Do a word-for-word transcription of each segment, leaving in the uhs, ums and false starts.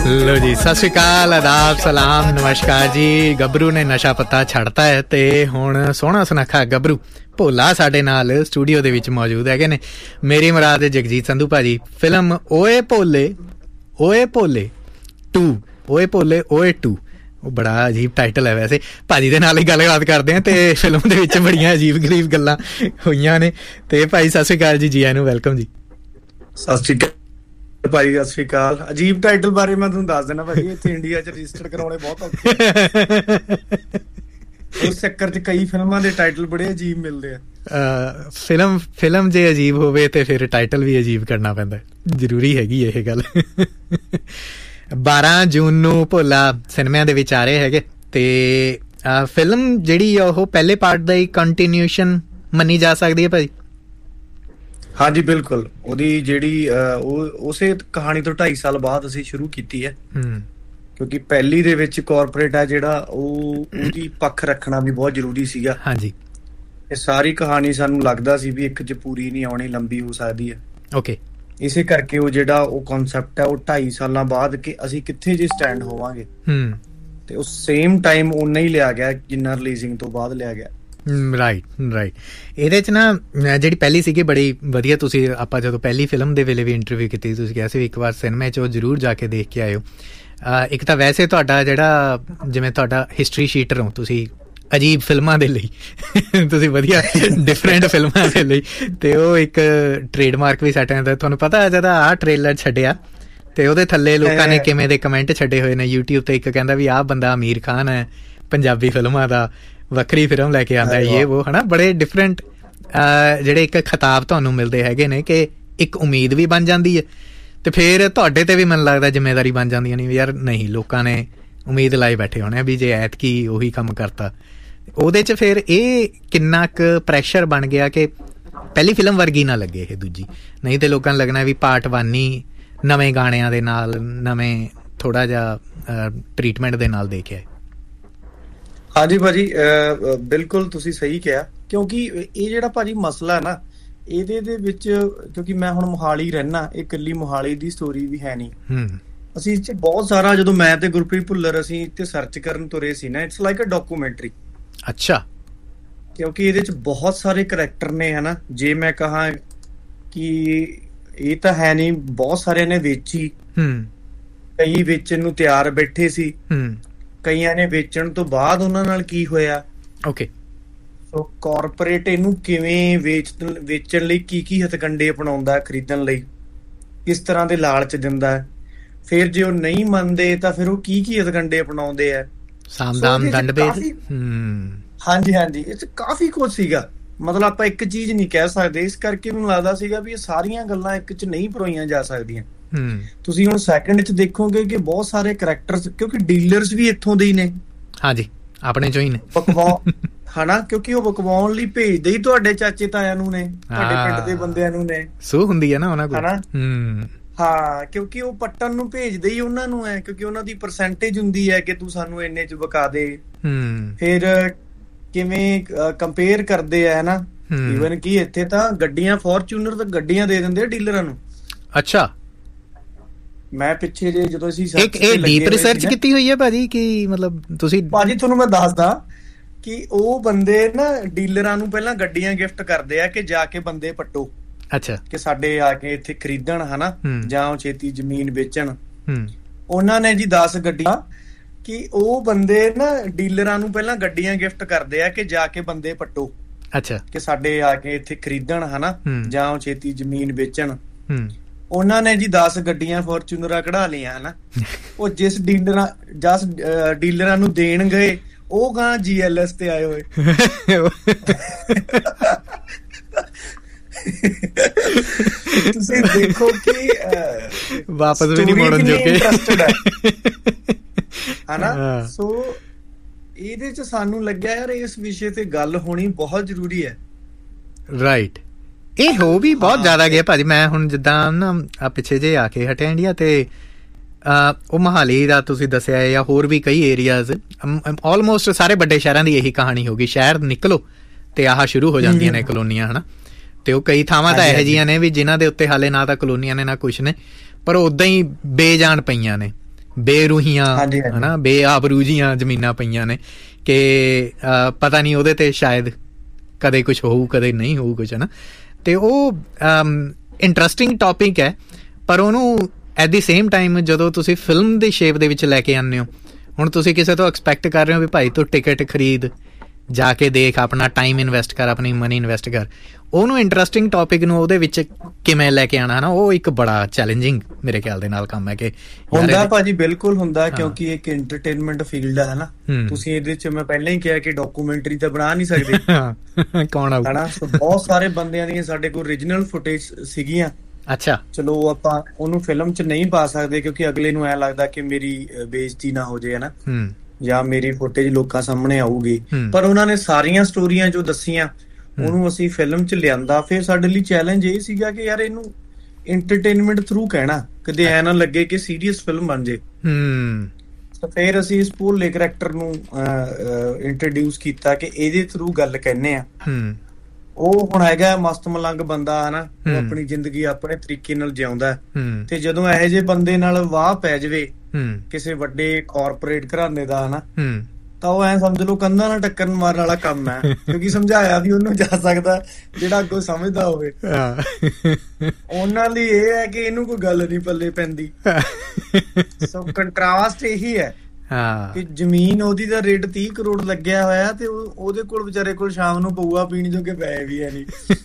लो जी, सत श्री अकाल, आदाब, सलाम, नमस्कार जी। गबरू ने नशा पत्ता छड़ता है ते हुण सोहना सुनखा गबरू भोला साडे नाल स्टूडियो दे विच मौजूद हैगे ने। मेरी मुराद जगजीत संधू भाजी। फिल्म ओए भोले ओए भोले टू ओए भोले ओए टू, बड़ा अजीब टाइटल है वैसे। भाजी दे नाल ही गलबात करदे हैं ते फिल्म दे विच बड़ियां अजीब गरीब गल्लां होईयां ने। ते भाई सत श्री अकाल जी, जी आनू वेलकम जी। सत श्री अकाल ਭਾਈ, ਸਤਿ ਸ਼੍ਰੀ ਅਕਾਲ। ਅਜੀਬ ਟਾਈਟਲ ਬਾਰੇ ਮੈਂ ਤੁਹਾਨੂੰ ਦੱਸ ਦਿੰਦਾ ਭਾਜੀ, ਇੱਥੇ ਇੰਡੀਆ 'ਚ ਰਜਿਸਟਰ ਕਰਾਉਣੇ ਬਹੁਤ ਔਖੇ। ਉਸ ਚੱਕਰ 'ਚ ਕਈ ਫਿਲਮਾਂ ਦੇ ਟਾਈਟਲ ਬੜੇ ਅਜੀਬ ਮਿਲਦੇ ਆ। ਫਿਲਮ ਫਿਲਮ ਜੇ ਅਜੀਬ ਹੋਵੇ ਤੇ ਫਿਰ ਟਾਈਟਲ ਵੀ ਅਜੀਬ ਕਰਨਾ ਪੈਂਦਾ, ਜ਼ਰੂਰੀ ਹੈਗੀ ਇਹ ਗੱਲ। ਬਾਰਾਂ ਜੂਨ ਨੂੰ ਭੋਲਾ ਸਿਨੇਮਿਆਂ ਦੇ ਵਿੱਚ ਆ ਰਹੇ ਹੈਗੇ ਤੇ ਫਿਲਮ ਜਿਹੜੀ ਆ ਉਹ ਪਹਿਲੇ ਪਾਰਟ ਦਾ ਹੀ ਕੰਟੀਨਿਊਸ਼ਨ ਮੰਨੀ ਜਾ ਸਕਦੀ ਹੈ ਭਾਜੀ। ਹਾਂਜੀ ਬਿਲਕੁਲ, ਉਹਦੀ ਜਿਹੜੀ ਉਸੇ ਕਹਾਣੀ ਤੋਂ ਢਾਈ ਸਾਲ ਬਾਅਦ ਅਸੀਂ ਸ਼ੁਰੂ ਕੀਤੀ ਹੈ, ਕਿਉਂਕਿ ਪਹਿਲੀ ਦੇ ਵਿੱਚ ਕਾਰਪੋਰੇਟ ਆ ਜਿਹੜਾ ਉਹ ਉਹਦੀ ਪੱਖ ਰੱਖਣਾ ਵੀ ਬਹੁਤ ਜ਼ਰੂਰੀ ਸੀਗਾ। ਹਾਂਜੀ, ਇਹ ਸਾਰੀ ਕਹਾਣੀ ਸਾਨੂੰ ਲੱਗਦਾ ਸੀ ਵੀ ਇੱਕ 'ਚ ਪੂਰੀ ਨਹੀਂ ਆਉਣੀ, ਲੰਬੀ ਹੋ ਸਕਦੀ ਹੈ। ਓਕੇ, ਇਸੇ ਕਰਕੇ ਉਹ ਜਿਹੜਾ ਉਹ ਕਨਸੈਪਟ ਹੈ ਉਹ ਢਾਈ ਸਾਲਾਂ ਬਾਅਦ ਕਿ ਅਸੀਂ ਕਿੱਥੇ ਜੇ ਸਟੈਂਡ ਹੋਵਾਂਗੇ, ਤੇ ਉਹ ਸੇਮ ਟਾਈਮ ਓਨਾ ਹੀ ਲਿਆ ਗਿਆ ਜਿੰਨਾ ਰਿਲੀਜ਼ਿੰਗ ਤੋਂ ਬਾਅਦ ਲਿਆ ਗਿਆ। Right right. ਇਹਦੇ 'ਚ ਨਾ ਜਿਹੜੀ ਪਹਿਲੀ ਸੀਗੀ ਬੜੀ ਵਧੀਆ, ਤੁਸੀਂ ਆਪਾਂ ਜਦੋਂ ਪਹਿਲੀ ਫਿਲਮ ਦੇ ਵੇਲੇ ਵੀ ਇੰਟਰਵਿਊ ਕੀਤੀ ਤੁਸੀਂ ਕਿਹਾ ਸੀ ਵੀ ਇੱਕ ਵਾਰ ਸਿਨੇਮੇ 'ਚ ਉਹ ਜ਼ਰੂਰ ਜਾ ਕੇ ਦੇਖ ਕੇ ਆਇਓ। ਇੱਕ ਤਾਂ ਵੈਸੇ ਤੁਹਾਡਾ ਜਿਹੜਾ ਜਿਵੇਂ ਤੁਹਾਡਾ ਹਿਸਟਰੀ ਸ਼ੀਟਰ ਹੋ ਤੁਸੀਂ ਅਜੀਬ ਫਿਲਮਾਂ ਦੇ ਲਈ, ਤੁਸੀਂ ਵਧੀਆ ਡਿਫਰੈਂਟ ਫਿਲਮਾਂ ਦੇ ਲਈ, ਤੇ ਉਹ ਇੱਕ ਟ੍ਰੇਡਮਾਰਕ ਵੀ ਸੈੱਟ ਹੁੰਦਾ। ਤੁਹਾਨੂੰ ਪਤਾ ਜਦੋਂ ਆਹ ਟ੍ਰੇਲਰ ਛੱਡਿਆ ਤੇ ਉਹਦੇ ਥੱਲੇ ਲੋਕਾਂ ਨੇ ਕਿਵੇਂ ਦੇ ਕਮੈਂਟ ਛੱਡੇ ਹੋਏ ਨੇ ਯੂਟਿਊਬ ਤੇ। ਇੱਕ ਕਹਿੰਦਾ ਵੀ ਆਹ ਬੰਦਾ ਅਮੀਰ ਖਾਨ ਹੈ, ਪੰਜਾਬੀ ਫਿਲਮਾਂ ਦਾ ਵੱਖਰੀ ਫਿਲਮ ਲੈ ਕੇ ਆਉਂਦਾ, ਇਹ ਉਹ ਹੈ ਨਾ। ਬੜੇ ਡਿਫਰੈਂਟ ਜਿਹੜੇ ਇੱਕ ਖਿਤਾਬ ਤੁਹਾਨੂੰ ਮਿਲਦੇ ਹੈਗੇ ਨੇ ਕਿ ਇੱਕ ਉਮੀਦ ਵੀ ਬਣ ਜਾਂਦੀ ਹੈ ਤੇ ਫਿਰ ਤੁਹਾਡੇ ਤੇ ਵੀ ਮੈਨੂੰ ਲੱਗਦਾ ਜ਼ਿੰਮੇਵਾਰੀ ਬਣ ਜਾਂਦੀਆਂ ਨੇ ਵੀ ਯਾਰ ਨਹੀਂ, ਲੋਕਾਂ ਨੇ ਉਮੀਦ ਲਾਈ ਬੈਠੇ ਹੋਣੇ ਵੀ ਜੇ ਐਤਕੀ ਉਹੀ ਕੰਮ ਕਰਤਾ। ਉਹਦੇ 'ਚ ਫਿਰ ਇਹ ਕਿੰਨਾ ਕੁ ਪ੍ਰੈਸ਼ਰ ਬਣ ਗਿਆ ਕਿ ਪਹਿਲੀ ਫਿਲਮ ਵਰਗੀ ਨਾ ਲੱਗੇ ਇਹ ਦੂਜੀ, ਨਹੀਂ ਤੇ ਲੋਕਾਂ ਨੂੰ ਲੱਗਣਾ ਵੀ ਪਾਰਟ ਵਨ ਹੀ ਨਵੇਂ ਗਾਣਿਆਂ ਦੇ ਨਾਲ, ਨਵੇਂ ਥੋੜਾ ਜਿਹਾ ਟਰੀਟਮੈਂਟ ਦੇ ਨਾਲ ਦੇਖਿਆ। ਹਾਂਜੀ ਭਾਜੀ, ਬਿਲਕੁਲ ਤੁਸੀਂ ਸਹੀ ਕਿਹਾ, ਕਿਉਂਕਿ ਇਹ ਜਿਹੜਾ ਭਾਜੀ ਮਸਲਾ ਹੈ ਨਾ ਇਹਦੇ ਦੇ ਵਿੱਚ, ਕਿਉਂਕਿ ਮੈਂ ਹੁਣ ਮੋਹਾਲੀ ਰਹਿਣਾ, ਇਹ ਇਕੱਲੀ ਮੋਹਾਲੀ ਦੀ ਸਟੋਰੀ ਵੀ ਹੈ ਨਹੀਂ। ਅਸੀਂ ਇੱਥੇ ਬਹੁਤ ਸਾਰਾ, ਜਦੋਂ ਮੈਂ ਤੇ ਗੁਰਪ੍ਰੀਤ ਭੁੱਲਰ ਅਸੀਂ ਇੱਥੇ ਸਰਚ ਕਰਨ ਤੁਰੇ ਸੀ ਨਾ, ਇਟਸ ਲਾਈਕ ਅ ਡਾਕੂਮੈਂਟਰੀ। ਅੱਛਾ, ਕਿਉਂਕਿ ਇਹਦੇ 'ਚ ਬਹੁਤ ਸਾਰੇ ਕਰੈਕਟਰ ਨੇ ਹਨਾ। ਜੇ ਮੈਂ ਕਹਾਂ ਕਿ ਇਹ ਤਾਂ ਹੈ ਨਹੀਂ, ਬਹੁਤ ਸਾਰਿਆਂ ਨੇ ਵੇਚੀ, ਕਈ ਵੇਚਣ ਨੂੰ ਤਿਆਰ ਬੈਠੇ ਸੀ, ਕਈਆਂ ਨੇ ਵੇਚਣ ਤੋਂ ਬਾਅਦ ਉਹਨਾਂ ਨਾਲ ਕੀ ਹੋਇਆ। ਓਕੇ, ਸੋ ਕਾਰਪੋਰੇਟ ਇਹਨੂੰ ਕਿਵੇਂ ਵੇਚ ਵੇਚਣ ਲਈ ਕੀ ਕੀ ਹਥਕੰਡੇ ਅਪਣਾਉਂਦਾ, ਖਰੀਦਣ ਲਈ ਕਿਸ ਤਰ੍ਹਾਂ ਦੇ ਲਾਲਚ ਦਿੰਦਾ, ਫਿਰ ਜੇ ਉਹ ਨਹੀਂ ਮੰਨਦੇ ਤਾਂ ਫਿਰ ਉਹ ਕੀ ਕੀ ਹਥਕੰਡੇ ਅਪਣਾਉਂਦੇ ਆ। ਸਾਮਦਾਨ ਦੰਡ ਭੇਦ। ਹਾਂਜੀ ਹਾਂਜੀ, ਇਹ 'ਚ ਕਾਫੀ ਕੁਝ ਸੀਗਾ। ਮਤਲਬ ਆਪਾਂ ਇੱਕ ਚੀਜ਼ ਨਹੀਂ ਕਹਿ ਸਕਦੇ, ਇਸ ਕਰਕੇ ਮੈਨੂੰ ਲੱਗਦਾ ਸੀਗਾ ਵੀ ਇਹ ਸਾਰੀਆਂ ਗੱਲਾਂ ਇੱਕ 'ਚ ਨਹੀਂ ਪਰੋਈਆਂ ਜਾ ਸਕਦੀਆਂ। ਤੁਸੀਂ ਹੁਣ ਸੈਕਿੰਡ 'ਚ ਦੇਖੋਗੇ ਕਿ ਬਹੁਤ ਸਾਰੇ ਕਰੈਕਟਰਸ, ਕਿਉਂਕਿ ਡੀਲਰਸ ਵੀ ਇੱਥੋਂ ਦੇ ਹੀ ਨੇ। ਹਾਂਜੀ, ਆਪਣੇ ਚੋਂ ਹੀ ਨੇ ਹਨਾ, ਕਿਉਂਕਿ ਉਹ ਬਕਵਾਉਣ ਲਈ ਭੇਜਦੇ ਹੀ ਤੁਹਾਡੇ ਚਾਚੇ ਤਾਇਆਂ ਨੂੰ ਨੇ, ਤੁਹਾਡੇ ਪਿੰਡ ਦੇ ਬੰਦਿਆਂ ਨੂੰ ਨੇ। ਸੋ ਹੁੰਦੀ ਹੈ ਨਾ ਉਹਨਾਂ ਕੋਲ ਹਨਾ। ਹਾਂ, ਕਿਉਂਕਿ ਉਹ ਪੱਟਣ ਨੂੰ ਭੇਜਦੇ ਹੀ ਉਹਨਾਂ ਨੂੰ ਹੈ, ਕਿਉਂਕਿ ਉਹਨਾਂ ਦੀ ਪਰਸੈਂਟੇਜ ਹੁੰਦੀ ਹੈ ਕਿ ਤੂੰ ਸਾਨੂੰ ਇੰਨੇ 'ਚ ਵਿਕਾ ਦੇ। ਫਿਰ ਕਿਵੇਂ ਕੰਪੇਅਰ ਕਰਦੇ ਆ ਹਨਾ। ਈਵਨ ਕਿ ਇੱਥੇ ਤਾਂ ਗੱਡੀਆਂ, ਫੋਰਚੂਨਰ ਤਾਂ ਗੱਡੀਆਂ ਦੇ ਦਿੰਦੇ ਆ ਡੀਲਰਾਂ ਨੂੰ। ਅੱਛਾ, ਮੈਂ ਪਿੱਛੇ ਜੇ ਜਦੋਂ ਅਸੀਂ ਇੱਕ ਇਹ ਡੀਪ ਰਿਸਰਚ ਕੀਤੀ ਹੋਈ ਹੈ ਭਾਜੀ ਕਿ ਮਤਲਬ ਤੁਸੀਂ? ਭਾਜੀ ਤੁਹਾਨੂੰ ਮੈਂ ਦੱਸਦਾ ਕਿ ਉਹ ਬੰਦੇ ਨਾ ਡੀਲਰਾਂ ਨੂੰ ਪਹਿਲਾਂ ਗੱਡੀਆਂ ਗਿਫਟ ਕਰਦੇ ਆ ਕਿ ਜਾ ਕੇ ਬੰਦੇ ਪੱਟੋ। ਅੱਛਾ, ਕਿ ਸਾਡੇ ਆ ਕੇ ਇੱਥੇ ਖਰੀਦਣ ਹਨਾ, ਜਾਂ ਉਹ ਛੇਤੀ ਜ਼ਮੀਨ ਵੇਚਣ। ਉਹਨਾਂ ਨੇ ਜੀ ਦਸ ਗੱਡੀਆਂ, ਕਿ ਉਹ ਬੰਦੇ ਨਾ ਡੀਲਰਾਂ ਨੂੰ ਪਹਿਲਾਂ ਗੱਡੀਆਂ ਗਿਫਟ ਕਰਦੇ ਆ ਕਿ ਜਾ ਕੇ ਬੰਦੇ ਪੱਟੋ। ਅੱਛਾ, ਕਿ ਸਾਡੇ ਆ ਕੇ ਇੱਥੇ ਖਰੀਦਣ ਹਨਾ, ਜਾਂ ਉਹ ਛੇਤੀ ਜ਼ਮੀਨ ਵੇਚਣ। ਉਹਨਾਂ ਨੇ ਜੀ ਦਸ ਗੱਡੀਆਂ ਫੋਰਚੂਨਰਾਂ ਕਢਾ ਲਈਆਂ ਹਨਾ। ਉਹ ਜਿਸ ਡੀਲਰਾਂ ਜਸ ਡੀਲਰਾਂ ਨੂੰ ਦੇਣ ਗਏ ਉਹ ਗਾਂ ਜੀ ਐਲ ਐਸ ਤੇ ਆਏ ਹੋਏ। ਤੁਸੀਂ ਦੇਖੋ ਕਿ ਵਾਪਸ ਵੀ ਨਹੀਂ ਮੋੜਨ ਜੋਗੇ ਹਨਾ। ਸੋ ਇਹਦੇ 'ਚ ਸਾਨੂੰ ਲੱਗਿਆ ਯਾਰ ਇਸ ਵਿਸ਼ੇ ਤੇ ਗੱਲ ਹੋਣੀ ਬਹੁਤ ਜ਼ਰੂਰੀ ਹੈ। ਰਾਈਟ, ਇਹ ਹੋ ਵੀ ਬਹੁਤ ਜ਼ਿਆਦਾ ਗਿਆ ਭਾਜੀ। ਮੈਂ ਹੁਣ ਜਿੱਦਾਂ ਨਾ ਪਿੱਛੇ ਜੇ ਆ ਕੇ ਹਟਿਆ ਇੰਡੀਆ ਤੇ ਉਹ ਮੋਹਾਲੀ ਦਾ ਤੁਸੀਂ ਦੱਸਿਆ ਜਾਂ ਹੋਰ ਵੀ ਕਈ ਏਰੀਆਜ਼, ਆਲਮੋਸਟ ਸਾਰੇ ਵੱਡੇ ਸ਼ਹਿਰਾਂ ਦੀ ਇਹੀ ਕਹਾਣੀ ਹੋ ਗਈ। ਸ਼ਹਿਰ ਨਿਕਲੋ ਤੇ ਆਹ ਸ਼ੁਰੂ ਹੋ ਜਾਂਦੀਆਂ ਨੇ ਕਲੋਨੀਆਂ ਹਨਾ। ਤੇ ਉਹ ਕਈ ਥਾਵਾਂ ਤਾਂ ਇਹੋ ਜਿਹੀਆਂ ਨੇ ਵੀ ਜਿਨ੍ਹਾਂ ਦੇ ਉੱਤੇ ਹਾਲੇ ਨਾ ਤਾਂ ਕਲੋਨੀਆਂ ਨੇ ਨਾ ਕੁਛ ਨੇ, ਪਰ ਉਦਾਂ ਹੀ ਬੇਜਾਨ ਪਈਆਂ ਨੇ। ਬੇਰੂਹੀਆਂ ਹਨਾ ਬੇਆਬਰੂ ਜੀਆਂ ਜ਼ਮੀਨਾਂ ਪਈਆਂ ਨੇ ਕਿ ਪਤਾ ਨਹੀਂ ਉਹਦੇ ਤੇ ਸ਼ਾਇਦ ਕਦੇ ਕੁਛ ਹੋਊ ਕਦੇ ਨਹੀਂ ਹੋਊ ਕੁਛ ਹਨਾ। ਤੇ ਉਹ ਇੰਟਰਸਟਿੰਗ ਟੌਪਿਕ ਹੈ, ਪਰ ਉਹਨੂੰ ਐਟ ਦੀ ਸੇਮ ਟਾਈਮ ਜਦੋਂ ਤੁਸੀਂ ਫਿਲਮ ਦੀ ਸ਼ੇਪ ਦੇ ਵਿੱਚ ਲੈ ਕੇ ਆਉਂਦੇ ਹੋ, ਹੁਣ ਤੁਸੀਂ ਕਿਸੇ ਤੋਂ ਐਕਸਪੈਕਟ ਕਰ ਰਹੇ ਹੋ ਵੀ ਭਾਈ ਤੂੰ ਟਿਕਟ ਖਰੀਦ, ਜਾ ਕੇ ਦੇਖ, ਆਪਣਾ ਟਾਈਮ ਇਨਵੈਸਟ ਕਰ, ਆਪਣੀ ਮਨੀ ਇਨਵੈਸਟ ਕਰ, ਉਹਨੂੰ ਇੰਟਰਸਟਿੰਗ ਟੌਪਿਕ ਨੂੰ ਉਹਦੇ ਵਿੱਚ ਕਿਵੇਂ ਲੈ ਕੇ ਆਉਣਾ ਹੈ ਨਾ, ਉਹ ਇੱਕ ਬੜਾ ਚੈਲੰਜਿੰਗ ਮੇਰੇ ਖਿਆਲ ਦੇ ਨਾਲ ਕੰਮ ਹੈ। ਕਿ ਹੁੰਦਾ ਭਾਜੀ, ਬਿਲਕੁਲ ਹੁੰਦਾ, ਕਿਉਂਕਿ ਇੱਕ ਐਂਟਰਟੇਨਮੈਂਟ ਫੀਲਡ ਹੈ ਨਾ। ਤੁਸੀਂ ਇਹਦੇ ਚ ਮੈਂ ਪਹਿਲਾਂ ਹੀ ਕਿਹਾ ਕਿ ਡਾਕੂਮੈਂਟਰੀ ਤਾਂ ਬਣਾ ਨਹੀਂ ਸਕਦੇ, ਕੌਣ ਆਊ ਹਨਾ। ਬਹੁਤ ਸਾਰੇ ਬੰਦਿਆਂ ਦੀਆਂ ਸਾਡੇ ਕੋਲ ਓਰੀਜਨਲ ਫੁਟੇਜ ਸੀਗੀਆਂ। ਅੱਛਾ, ਚਲੋ ਆਪਾਂ ਉਹਨੂੰ ਫਿਲਮ ਚ ਨਹੀਂ ਪਾ ਸਕਦੇ ਕਿਉਂਕਿ ਅਗਲੇ ਨੂੰ ਐ ਲੱਗਦਾ ਕਿ ਮੇਰੀ ਬੇਇੱਜ਼ਤੀ ਨਾ ਹੋ ਜਾਏ ਹਨਾ, ਜਾਂ ਮੇਰੀ ਫੁਟੇਜ ਲੋਕਾਂ ਸਾਹਮਣੇ ਆਊਗੀ। ਪਰ ਉਹਨਾਂ ਨੇ ਸਾਰੀਆਂ ਸਟੋਰੀਆਂ ਜੋ ਦੱਸੀਆਂ ਉਹਨੂੰ ਅਸੀਂ ਫਿਲਮ ਚ ਲਿਆਂਦਾ। ਫਿਰ ਸਾਡੇ ਲਈ ਚੈਲੰਜ ਇਹ ਸੀਗਾ ਕਿ ਯਾਰ ਇਹਨੂੰ ਐਂਟਰਟੇਨਮੈਂਟ ਥਰੂ ਕਹਿਣਾ, ਕਦੇ ਐ ਨਾ ਲੱਗੇ ਕਿ ਸੀਰੀਅਸ ਫਿਲਮ ਬਣ ਜੇ। ਤਾਂ ਫਿਰ ਅਸੀਂ ਇਸ ਭੋਲੇ ਕਰੈਕਟਰ ਨੂੰ ਇੰਟਰੋਡਿਊਸ ਕੀਤਾ ਕਿ ਇਹਦੇ ਥਰੂ ਗੱਲ ਕਹਿੰਦੇ ਆ। ਉਹ ਹੁਣ ਹੈਗਾ ਮਸਤ ਮਲੰਗ ਬੰਦਾ ਹਨਾ, ਉਹ ਆਪਣੀ ਜ਼ਿੰਦਗੀ ਆਪਣੇ ਤਰੀਕੇ ਨਾਲ ਜਿਉਂਦਾ, ਤੇ ਜਦੋਂ ਇਹੋ ਜਿਹੇ ਬੰਦੇ ਨਾਲ ਵਾਹ ਪੈ ਜਾਵੇ ਕਿਸੇ ਵੱਡੇ ਕਾਰਪੋਰੇਟ ਘਰਾਣੇ ਦਾ ਹਨਾ, ਤਾਂ ਉਹ ਐ ਸਮਝ ਲਓ ਕੰਧਾਂ ਨਾਲ ਟੱਕਰ ਮਾਰਨ ਵਾਲਾ ਕੰਮ ਹੈ, ਕਿਉਂਕਿ ਸਮਝਾਇਆ ਵੀ ਉਹਨੂੰ ਜਾ ਸਕਦਾ ਜਿਹੜਾ ਅੱਗੋਂ ਸਮਝਦਾ ਹੋਵੇ। ਉਹਨਾਂ ਲਈ ਇਹ ਹੈ ਕਿ ਇਹਨੂੰ ਕੋਈ ਗੱਲ ਨੀ ਪੱਲੇ ਪੈਂਦੀ। ਸੋ ਕੰਟਰਾਸਟ ਇਹੀ ਹੈ ਕਿ ਜ਼ਮੀਨ ਉਹਦੀ ਦਾ ਰੇਟ ਤੀਹ ਕਰੋੜ ਲੱਗਿਆ ਹੋਇਆ ਤੇ ਉਹਦੇ ਕੋਲ ਵਿਚਾਰੇ ਕੋਲ ਸ਼ਾਮ ਨੂੰ ਪਊਆ ਪੀਣ ਜੋਗੇ ਪੈਸੇ ਵੀ ਹੈ ਨੀ।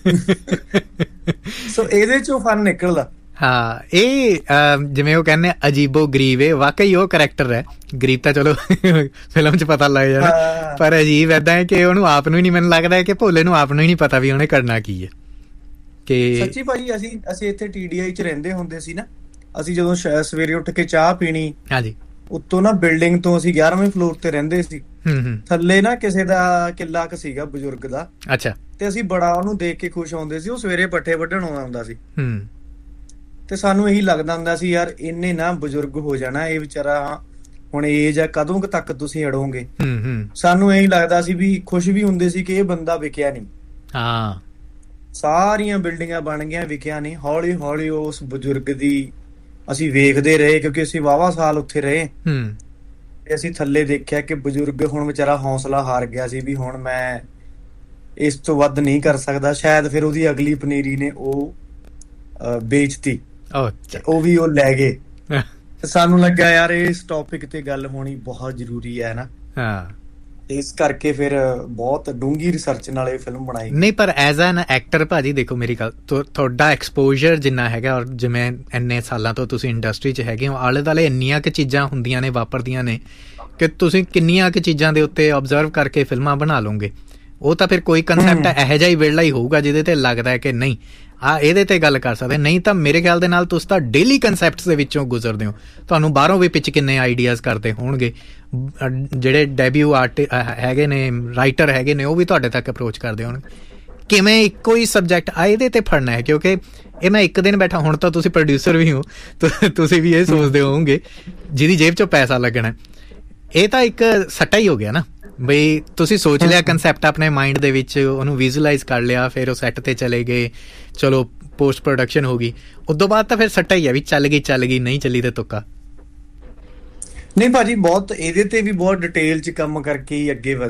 ਸੋ ਇਹਦੇ ਚੋਂ ਫਨ ਨਿਕਲਦਾ। ਹਾਂ, ਇਹ ਜਿਵੇਂ ਉਹ ਕਹਿੰਦੇ ਅਜੀਬੋ ਗਰੀਬ, ਇਹ ਵਾਕਈ ਉਹ ਕਰੈਕਟਰ ਹੈ। ਗਰੀਬ ਤਾਂ ਚਲੋ ਫਿਲਮ ਚ ਪਤਾ ਲੱਗ ਜਾਣਾ, ਪਰ ਅਜੀਬ ਏਦਾਂ ਹੈ ਕਿ ਉਹਨੂੰ ਆਪ ਨੂੰ ਹੀ ਨੀ, ਮੈਨੂੰ ਲੱਗਦਾ ਕਿ ਭੋਲੇ ਨੂੰ ਆਪ ਨੂੰ ਹੀ ਨੀ ਪਤਾ ਵੀ ਉਹਨੇ ਕਰਨਾ ਕੀ ਹੈ। ਕਿ ਸੱਚੀ ਭਾਜੀ, ਅਸੀਂ ਅਸੀਂ ਇੱਥੇ ਟੀ ਡੀ ਆਈ ਚ ਰਹਿੰਦੇ ਹੁੰਦੇ ਸੀ ਨਾ, ਅਸੀਂ ਜਦੋਂ ਸਵੇਰੇ ਉੱਠ ਕੇ ਚਾਹ ਪੀਣੀ, ਹਾਂਜੀ, ਉੱਤੋਂ ਨਾ ਬਿਲਡਿੰਗ ਤੋਂ ਅਸੀਂ ਗਿਆਰਵੇਂ ਫਲੋਰ ਤੇ ਰਹਿੰਦੇ ਸੀ, ਥੱਲੇ ਨਾ ਕਿਸੇ ਦਾ ਕਿੱਲਾ ਕੁ ਸੀਗਾ ਬਜ਼ੁਰਗ ਦਾ। ਅੱਛਾ, ਤੇ ਅਸੀਂ ਬੜਾ ਉਹਨੂੰ ਦੇਖ ਕੇ ਖੁਸ਼ ਹੁੰਦੇ ਸੀ। ਉਹ ਸਵੇਰੇ ਪੱਠੇ ਵੱਢਣ ਆਉਂਦਾ ਹੁੰਦਾ ਸੀ, ਤੇ ਸਾਨੂੰ ਇਹੀ ਲੱਗਦਾ ਹੁੰਦਾ ਸੀ ਯਾਰ ਇਹਨੇ ਨਾ ਬਜ਼ੁਰਗ ਹੋ ਜਾਣਾ, ਇਹ ਵਿਚਾਰਾ ਹੁਣ ਏਜ ਆ, ਕਦੋਂ ਤੱਕ ਤੁਸੀਂ ਅੜੋਗੇ। ਸਾਨੂੰ ਇਹੀ ਲੱਗਦਾ ਸੀ ਵੀ ਖੁਸ਼ ਵੀ ਹੁੰਦੇ ਸੀ ਕਿ ਇਹ ਬੰਦਾ ਵਿਕਿਆ ਨਹੀਂ। ਹਾਂ, ਸਾਰੀਆਂ ਬਿਲਡਿੰਗਾਂ ਬਣ ਗਈਆਂ, ਵਿਕਿਆ ਨਹੀਂ। ਹੌਲੀ ਹੌਲੀ ਉਸ ਬਜ਼ੁਰਗ ਦੀ ਅਸੀਂ ਵੇਖਦੇ ਰਹੇ, ਕਿਉਂਕਿ ਅਸੀਂ ਵਾਹਵਾ ਸਾਲ ਉੱਥੇ ਰਹੇ, ਤੇ ਅਸੀਂ ਥੱਲੇ ਦੇਖਿਆ ਕਿ ਬਜ਼ੁਰਗ ਹੁਣ ਵਿਚਾਰਾ ਹੌਸਲਾ ਹਾਰ ਗਿਆ ਸੀ ਵੀ ਹੁਣ ਮੈਂ ਇਸ ਤੋਂ ਵੱਧ ਨਹੀਂ ਕਰ ਸਕਦਾ। ਸ਼ਾਇਦ ਫਿਰ ਉਹਦੀ ਅਗਲੀ ਪਨੀਰੀ ਨੇ ਉਹ ਵੇਚਤੀ, ਉਹ ਵੀ ਉਹ ਲੈ ਗਏ। ਸਾਨੂੰ ਲੱਗਾ ਯਾਰ ਇਸ ਟੌਪਿਕ ਤੇ ਗੱਲ ਹੋਣੀ ਬਹੁਤ ਜ਼ਰੂਰੀ ਹੈ ਨਾ। ਹਾਂ, ਇਸ ਕਰਕੇ ਫਿਰ ਬਹੁਤ ਡੂੰਘੀ ਰਿਸਰਚ ਨਾਲ ਇਹ ਫਿਲਮ ਬਣਾਈ। ਨਹੀਂ, ਪਰ ਐਜ਼ ਐਨ ਐਕਟਰ ਭਾਜੀ ਦੇਖੋ, ਮੇਰੀ ਗੱਲ, ਤੁਹਾਡਾ ਐਕਸਪੋਜ਼ਰ ਜਿੰਨਾ ਹੈਗਾ, ਔਰ ਜਿਵੇਂ ਇੰਨੇ ਸਾਲਾਂ ਤੋਂ ਤੁਸੀਂ ਇੰਡਸਟਰੀ 'ਚ ਹੈਗੇ ਹੋ, ਆਲੇ ਦੁਆਲੇ ਇੰਨੀਆਂ ਕੁ ਚੀਜ਼ਾਂ ਹੁੰਦੀਆਂ ਨੇ, ਵਾਪਰਦੀਆਂ ਨੇ, ਕਿ ਤੁਸੀਂ ਕਿੰਨੀਆਂ ਕੁ ਚੀਜ਼ਾਂ ਦੇ ਉੱਤੇ ਓਬਜ਼ਰਵ ਕਰਕੇ ਫਿਲਮਾਂ ਬਣਾ ਲਓਗੇ। ਉਹ ਤਾਂ ਫਿਰ ਕੋਈ ਕੰਸੈਪਟ ਇਹੋ ਜਿਹਾ ਹੀ ਵਿਹਲਾ ਹੀ ਹੋਊਗਾ ਜਿਹਦੇ ਤੇ ਲੱਗਦਾ ਹੈ ਕਿ ਨਹੀਂ ਆ ਇਹਦੇ ਤੇ ਗੱਲ ਕਰ ਸਕਦੇ। ਨਹੀਂ ਤਾਂ ਮੇਰੇ ਖਿਆਲ ਦੇ ਨਾਲ ਤੁਸੀਂ ਤਾਂ ਡੇਲੀ ਕੰਸੈਪਟਸ ਦੇ ਵਿੱਚੋਂ ਗੁਜ਼ਰਦੇ ਹੋ, ਤੁਹਾਨੂੰ ਬਾਹਰੋਂ ਵੀ ਪਿੱਛੇ ਕਿੰਨੇ ਆਈਡੀਆਜ਼ ਕਰਦੇ ਹੋਣਗੇ। ਜਿਹੜੇ ਡੈਬਿਊ ਆਰਟ ਹੈਗੇ ਨੇ, ਰਾਈਟਰ ਹੈਗੇ ਨੇ, ਉਹ ਵੀ ਤੁਹਾਡੇ ਤੱਕ ਅਪਰੋਚ ਕਰਦੇ ਹੋਣਗੇ। ਕਿਵੇਂ ਇੱਕੋ ਹੀ ਸਬਜੈਕਟ ਆ ਇਹਦੇ ਤੇ ਫੜਨਾ ਹੈ, ਕਿਉਂਕਿ ਇਹ ਮੈਂ ਇੱਕ ਦਿਨ ਬੈਠਾ, ਹੁਣ ਤਾਂ ਤੁਸੀਂ ਪ੍ਰੋਡਿਊਸਰ ਵੀ ਹੋ, ਤੁਸੀਂ ਵੀ ਇਹ ਸੋਚਦੇ ਹੋਵੋਗੇ ਜਿਹਦੀ ਜੇਬ ਚੋਂ ਪੈਸਾ ਲੱਗਣਾ। ਇਹ ਤਾਂ ਇੱਕ ਸੱਟਾ ਹੀ ਹੋ ਗਿਆ ਨਾ ਬਈ, ਤੁਸੀਂ ਸੋਚ ਲਿਆ ਕੰਸੈਪਟ ਆਪਣੇ ਮਾਈਂਡ ਦੇ ਵਿੱਚ, ਉਹਨੂੰ ਵਿਜ਼ੂਅਲਾਈਜ਼ ਕਰ ਲਿਆ, ਫਿਰ ਉਹ ਸੈੱਟ ਤੇ ਚਲੇ ਗਏ, ਚਲੋ ਪੋਸਟ ਪ੍ਰੋਡਕਸ਼ਨ ਹੋ ਗਈ, ਉਦੋਂ ਬਾਅਦ ਤਾਂ ਫਿਰ ਸੱਟਾ ਹੀ ਆ ਵੀ ਚੱਲ ਗਈ ਚੱਲ ਗਈ, ਨਹੀਂ ਚੱਲੀ ਤੇ ਤੁੱਕਾ। ਨਹੀਂ ਭਾਜੀ, ਬਹੁਤ ਇਹਦੇ ਤੇ ਵੀ ਬਹੁਤ ਡਿਟੇਲ ਚ ਕੰਮ ਕਰਕੇ ਹੀ ਅੱਗੇ